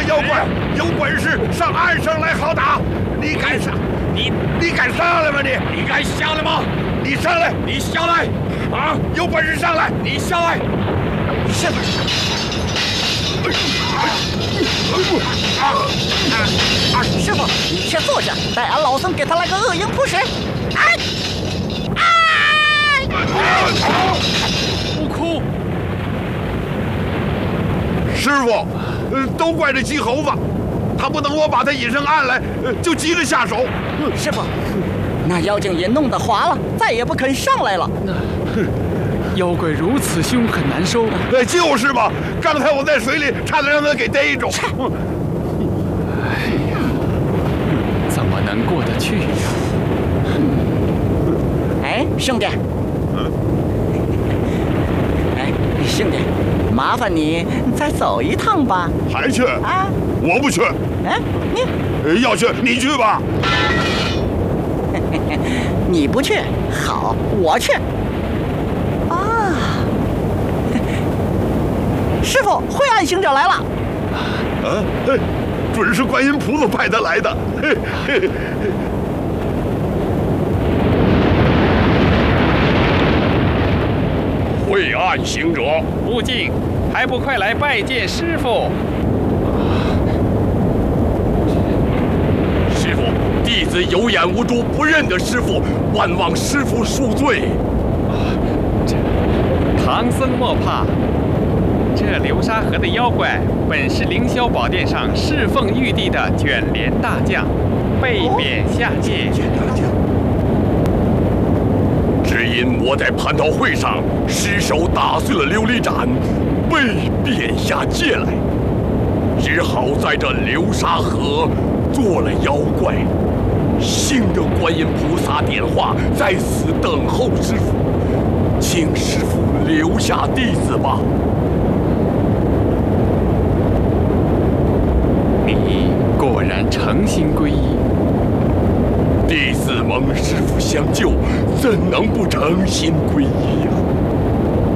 妖怪，有本事上岸上来好打！你敢上？你敢上来吗？你敢下来吗？你上来！你下来！啊！有本事上来！你下来！ 师傅。师傅，你先坐下，待俺老僧给他来个恶影扑水。哎！ 不哭。 师傅，都怪这鸡猴子，他不等我把他引上岸来，就急着下手。 师傅，那妖精也弄得滑了，再也不肯上来了。 妖怪如此凶狠难收。 就是嘛，刚才我在水里差点让他给逮住。 哎呀，怎么能过得去呀？ 哎，兄弟。哎，兄弟，麻烦你再走一趟吧。 还去？ 啊， 我不去。 哎， 你要去你去吧。 你不去，好，我去。啊，师傅，灰暗行者来了。 啊，准是观音菩萨派他来的。 晦暗行者， 悟净，还不快来拜见师傅！ 师傅，弟子有眼无珠，不认得师傅，万望师傅恕罪。 唐僧莫怕，这流沙河的妖怪本是凌霄宝殿上侍奉玉帝的卷帘大将，被贬下界。 只因我在蟠桃会上失手打碎了琉璃盏，被贬下界来，只好在这流沙河做了妖怪。幸得观音菩萨点化，在此等候师父，请师父留下弟子吧。 你果然诚心皈依。 弟子蒙师父相救，怎能不诚心皈依呀？